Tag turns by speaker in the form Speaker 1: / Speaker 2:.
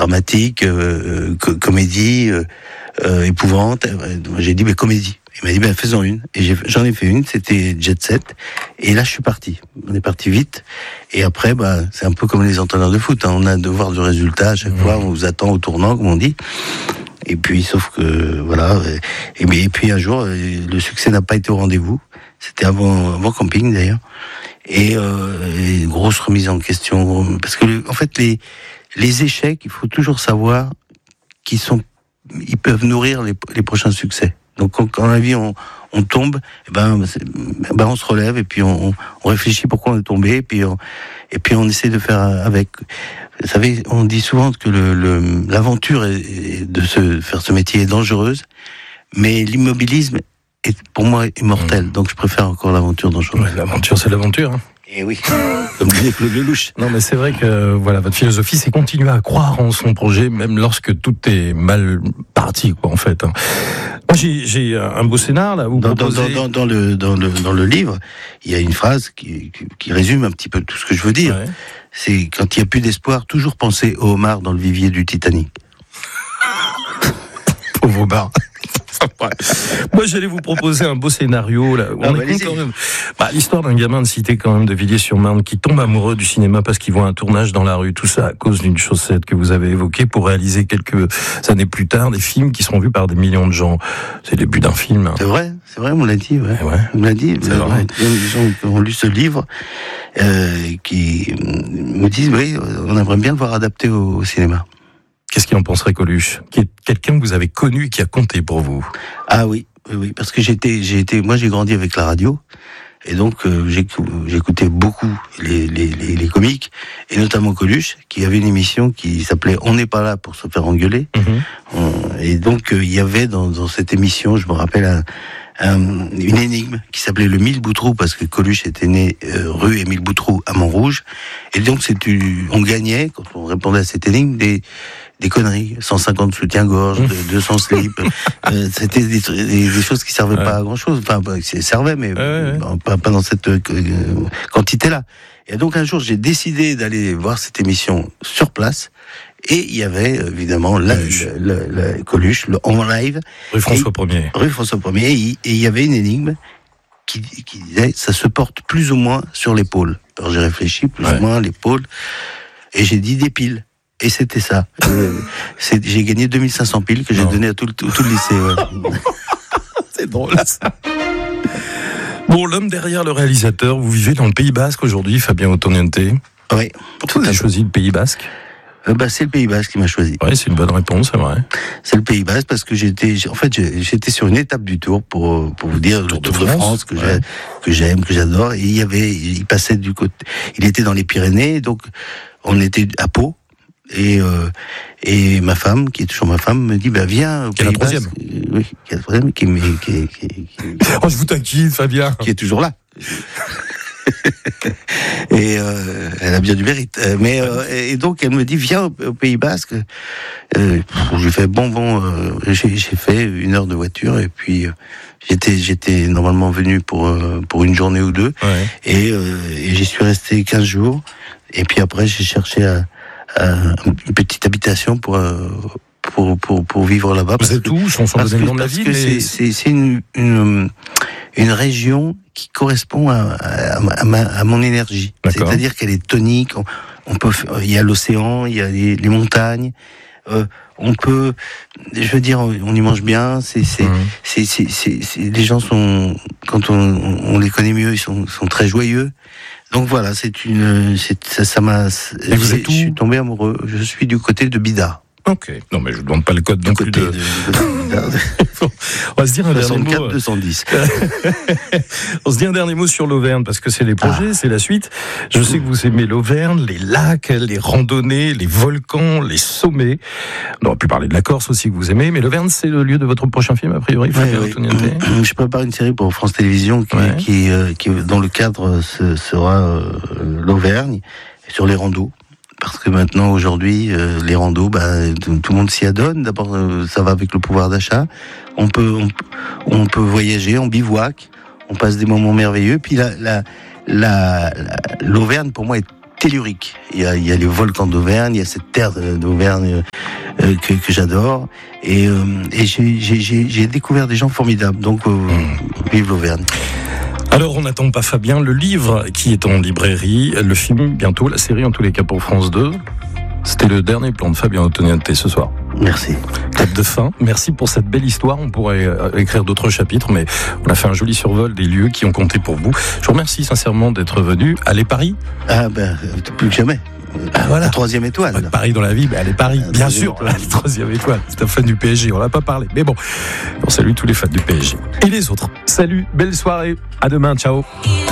Speaker 1: dramatique, comédie, épouvante. J'ai dit comédie. Il m'a dit faisons une. Et j'en ai fait une, c'était Jet Set. Et là je suis parti. On est parti vite. Et après c'est un peu comme les entraîneurs de foot. On a un devoir de résultat à chaque fois. On vous attend au tournant, comme on dit. Et puis sauf que voilà. Et puis un jour, le succès n'a pas été au rendez-vous. C'était avant camping d'ailleurs. Et grosse remise en question. Parce que en fait les échecs, il faut toujours savoir ils peuvent nourrir les prochains succès. Donc quand dans la vie on tombe, on se relève et puis on réfléchit pourquoi on est tombé et puis on essaie de faire avec. Vous savez, on dit souvent que l'aventure de faire ce métier est dangereuse, mais l'immobilisme est pour moi immortel. Donc je préfère encore l'aventure dangereuse.
Speaker 2: Ouais, l'aventure, c'est l'aventure. Hein.
Speaker 1: Et oui, comme disait Claude Lelouch.
Speaker 2: Non, mais c'est vrai que votre philosophie, c'est continuer à croire en son projet, même lorsque tout est mal parti, en fait. Moi, j'ai un beau scénar là.
Speaker 1: Dans le livre, il y a une phrase qui résume un petit peu tout ce que je veux dire. Ouais. C'est quand il n'y a plus d'espoir, toujours penser au homard dans le vivier du Titanic.
Speaker 2: Pauvre homard. Moi, j'allais vous proposer un beau scénario. Là. On est quand même. L'histoire d'un gamin de cité quand même de Villiers-sur-Marne qui tombe amoureux du cinéma parce qu'il voit un tournage dans la rue. Tout ça à cause d'une chaussette que vous avez évoquée pour réaliser quelques années plus tard des films qui seront vus par des millions de gens. C'est le début d'un film. Hein.
Speaker 1: C'est vrai, on l'a dit. Ouais. On l'a dit. Il y a des gens qui ont lu ce livre qui me disent on aimerait bien le voir adapté au cinéma.
Speaker 2: Qu'est-ce qu'il en penserait, Coluche ? Qui est quelqu'un que vous avez connu et qui a compté pour vous ?
Speaker 1: Ah oui, parce que moi j'ai grandi avec la radio, et donc j'écoutais beaucoup les comiques, et notamment Coluche, qui avait une émission qui s'appelait On n'est pas là pour se faire engueuler. Et donc il y avait dans cette émission, je me rappelle, une énigme qui s'appelait le Mille Boutroux, parce que Coluche était né rue Émile Boutroux à Montrouge, et donc on gagnait, quand on répondait à cette énigme, des conneries, 150 soutiens-gorge, 200 slips, c'était des choses qui servaient pas à grand-chose, enfin, qui servaient, mais pas dans cette quantité-là. Et donc un jour, j'ai décidé d'aller voir cette émission sur place, et il y avait évidemment Coluche, en live.
Speaker 2: Rue François
Speaker 1: 1er, et il y avait une énigme qui disait, ça se porte plus ou moins sur l'épaule. Alors j'ai réfléchi, plus ou moins l'épaule, et j'ai dit des piles. Et c'était ça. J'ai gagné 2500 piles que j'ai donné à tout le lycée. Ouais.
Speaker 2: C'est drôle ça. Bon, l'homme derrière le réalisateur, vous vivez dans le Pays Basque aujourd'hui, Fabien Ottoniente.
Speaker 1: Oui.
Speaker 2: Pourquoi vous avez choisi le Pays Basque ?
Speaker 1: C'est le Pays Basque qui m'a choisi.
Speaker 2: Oui, c'est une bonne réponse, c'est vrai.
Speaker 1: C'est le Pays Basque parce que j'étais sur une étape du Tour pour vous dire, le Tour de France que j'aime, que j'adore. Et il passait du côté, il était dans les Pyrénées, donc on était à Pau. Et ma femme, qui est toujours ma femme, me dit viens au Pays Basque. Oui, qui est la troisième, qui
Speaker 2: oh, je vous taquine, Fabien.
Speaker 1: Qui est toujours là. Et elle a bien du mérite. Et donc elle me dit viens au Pays Basque. J'ai fait j'ai fait 1 heure de voiture et puis j'étais normalement venu pour une journée ou deux. Ouais. Et j'y suis resté 15 jours. Et puis après j'ai cherché une petite habitation pour vivre là-bas.
Speaker 2: Vous êtes où, sans donner le nom de la ville?
Speaker 1: C'est une région qui correspond à mon énergie. D'accord. C'est-à-dire qu'elle est tonique. Il y a l'océan, il y a les montagnes. On peut, je veux dire, on y mange bien. Les gens sont, quand on les connaît mieux, ils sont très joyeux. Donc voilà, je suis tombé amoureux. Je suis du côté de Bidart.
Speaker 2: Ok. Non, mais je ne demande pas le code non plus de on va se dire un dernier mot.
Speaker 1: 210.
Speaker 2: On se dit un dernier mot sur l'Auvergne, parce que c'est les projets, c'est la suite. Je sais que vous aimez l'Auvergne, les lacs, les randonnées, les volcans, les sommets. On aurait pu parler de la Corse aussi que vous aimez, mais l'Auvergne, c'est le lieu de votre prochain film, a priori.
Speaker 1: Oui. Je prépare une série pour France Télévisions qui dans le cadre sera l'Auvergne, sur les randos. Parce que maintenant, aujourd'hui, les randos, tout le monde s'y adonne. D'abord, ça va avec le pouvoir d'achat. On peut voyager, on bivouac, on passe des moments merveilleux. Puis l'Auvergne, pour moi, est tellurique. Il y a les volcans d'Auvergne, il y a cette terre d'Auvergne que j'adore. Et j'ai découvert des gens formidables. Donc, vive l'Auvergne.
Speaker 2: Alors, on n'attend pas Fabien, le livre qui est en librairie, le film bientôt, la série en tous les cas pour France 2. C'était le dernier plan de Fabien Ottoniente ce soir.
Speaker 1: Merci.
Speaker 2: Cap de fin. Merci pour cette belle histoire. On pourrait écrire d'autres chapitres, mais on a fait un joli survol des lieux qui ont compté pour vous. Je vous remercie sincèrement d'être venu. Allez Paris.
Speaker 1: Ah plus que jamais.
Speaker 2: Voilà.
Speaker 1: La 3e étoile.
Speaker 2: Paris dans la vie, allez Paris, bien sûr. La 3e étoile. C'est un fan du PSG, on n'a pas parlé. Mais bon, on salue tous les fans du PSG. Et les autres. Salut, belle soirée. À demain, ciao.